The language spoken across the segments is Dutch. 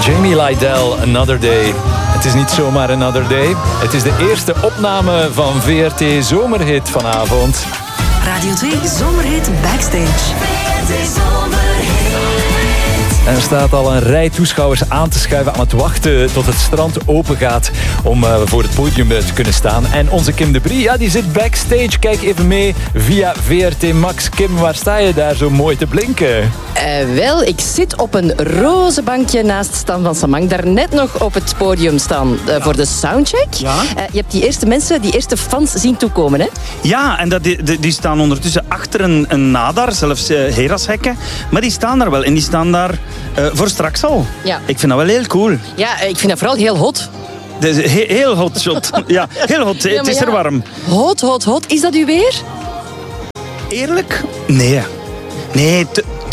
Jamie Lydell, Another Day. Het is niet zomaar Another Day. Het is de eerste opname van VRT Zomerhit vanavond. Radio 2 Zomerhit Backstage. VRT Zomerhit. En er staat al een rij toeschouwers aan te schuiven, aan het wachten tot het strand open gaat om voor het podium te kunnen staan. En onze Kim de Brie, ja, die zit backstage. Kijk even mee via VRT Max. Kim, waar sta je daar zo mooi te blinken? Wel, ik zit op een roze bankje naast Stan van Samang. Daarnet nog op het podium staan voor de soundcheck. Ja. Je hebt die eerste mensen, die eerste fans zien toekomen, hè? Ja, en die staan ondertussen achter een nadar, zelfs Herashekken. Maar die staan daar wel en die staan daar voor straks al. Ja. Ik vind dat wel heel cool. Ja, ik vind dat vooral heel hot. Heel hot shot. Ja, heel hot. Het is er warm. Hot, hot, hot. Is dat u weer? Eerlijk? Nee. Nee,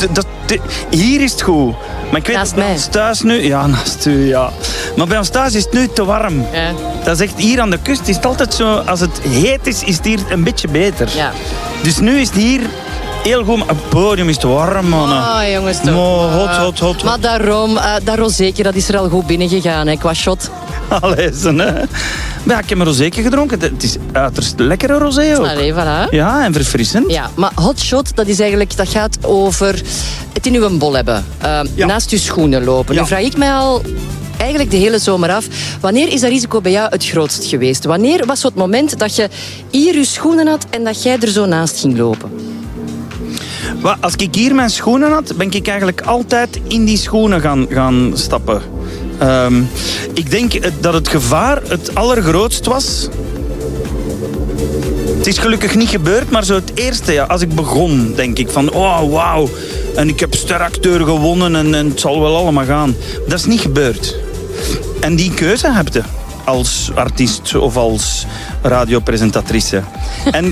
hier is het goed. Maar ik weet Naast dat bij ons thuis nu... Ja, naast u, ja. Maar bij ons thuis is het nu te warm. Ja. Dat is echt hier aan de kust. Is het altijd zo... Als het heet is, is het hier een beetje beter. Ja. Dus nu is het hier heel goed. Maar het podium is te warm, mannen. Oh, jongens, toch. Hot. Maar daarom, dat rozeetje, dat is er al goed binnengegaan, hè, qua shot. Allee, hè. Maar ja, ik heb een rozeetje gedronken. Het is uiterst lekkere rosé ook. Allee, voilà. Ja, en verfrissend. Ja, maar hot shot, dat gaat over het in uw bol hebben. Naast uw schoenen lopen. Ja. Nu vraag ik mij al eigenlijk de hele zomer af, wanneer is dat risico bij jou het grootst geweest? Wanneer was zo het moment dat je hier je schoenen had en dat jij er zo naast ging lopen? Als ik hier mijn schoenen had, ben ik eigenlijk altijd in die schoenen gaan stappen. Ik denk dat het gevaar het allergrootst was. Het is gelukkig niet gebeurd, maar zo het eerste, als ik begon, denk ik van, oh, wauw. En ik heb steracteur gewonnen en het zal wel allemaal gaan. Dat is niet gebeurd. En die keuze heb je als artiest of als radiopresentatrice. En...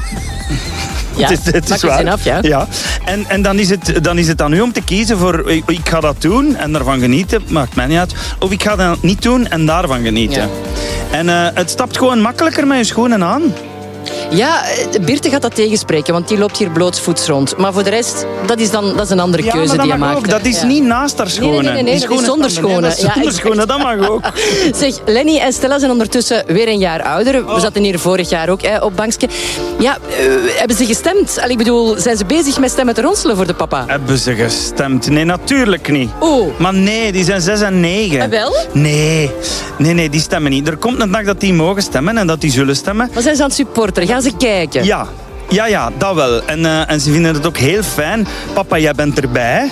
Ja, het is waar. Af, ja. Ja. En dan is het aan u om te kiezen voor ik ga dat doen en daarvan genieten, maakt mij niet uit. Of ik ga dat niet doen en daarvan genieten. Ja. En het stapt gewoon makkelijker met je schoenen aan. Ja, Birte gaat dat tegenspreken, want die loopt hier blootsvoets rond. Maar voor de rest, dat is een andere keuze die je maakt. Ook. Dat is niet naast haar schoenen. Nee, dat is zonder schoenen. Dat is zonder schoenen, dat mag ook. Zeg, Lenny en Stella zijn ondertussen weer een jaar ouder. We zaten hier vorig jaar ook op bankje. Ja, hebben ze gestemd? Ik bedoel, zijn ze bezig met stemmen te ronselen voor de papa? Hebben ze gestemd? Nee, natuurlijk niet. Oh. Maar nee, die zijn 6 en 9. En wel? Nee, die stemmen niet. Er komt een dag dat die mogen stemmen en dat die zullen stemmen. Maar zijn ze aan het supporteren? Gaan ze kijken? Ja, dat wel. En ze vinden het ook heel fijn. Papa, jij bent erbij.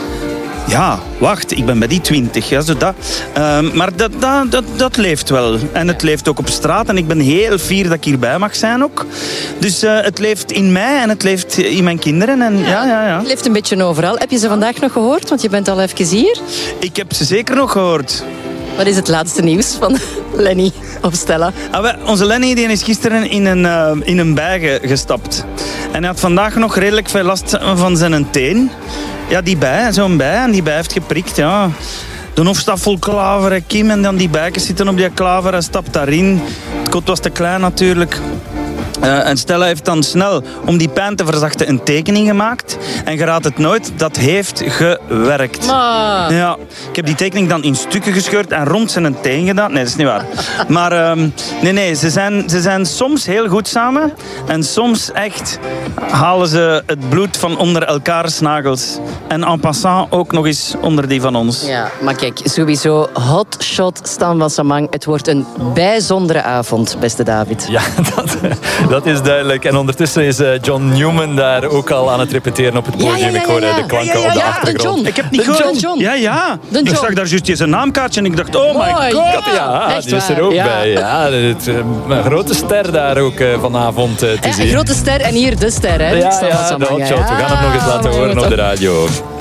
Ja, wacht, ik ben bij die 20. Ja, zo dat. Maar dat leeft wel. En het leeft ook op straat. En ik ben heel fier dat ik hierbij mag zijn ook. Dus het leeft in mij en het leeft in mijn kinderen. En ja. Het leeft een beetje overal. Heb je ze vandaag nog gehoord? Want je bent al even hier. Ik heb ze zeker nog gehoord. Wat is het laatste nieuws van Lenny of Stella? Onze Lenny die is gisteren in een bij gestapt. En hij had vandaag nog redelijk veel last van zijn teen. Ja, die bij, zo'n bij. En die bij heeft geprikt, ja. De hof staat vol klaver, hè, Kim. En dan die bijkens zitten op die klaver. Hij stapt daarin. Het kot was te klein natuurlijk. En Stella heeft dan snel, om die pijn te verzachten, een tekening gemaakt. En je raadt het nooit, dat heeft gewerkt. Maar... Ja, ik heb die tekening dan in stukken gescheurd en rond zijn teen gedaan. Nee, dat is niet waar. Maar nee, ze zijn soms heel goed samen. En soms echt halen ze het bloed van onder elkaars nagels. En en passant ook nog eens onder die van ons. Ja, maar kijk, sowieso hot shot Stan van Samang. Het wordt een bijzondere avond, beste David. Ja, dat is duidelijk. En ondertussen is John Newman daar ook al aan het repeteren op het podium. Ja. Ik hoorde de klanken op de achtergrond. De John. Ik heb niet gehoord. John. Ja. De Ik John. zag daar juist zijn naamkaartje en ik dacht, oh my god. Ja, Echt die is er waar. ook Ja. bij. Ja, een grote ster daar ook vanavond te zien. Een grote ster en hier de ster, hè? Ja, Stan van de Samang. hotshot. We gaan het nog eens laten horen op de radio.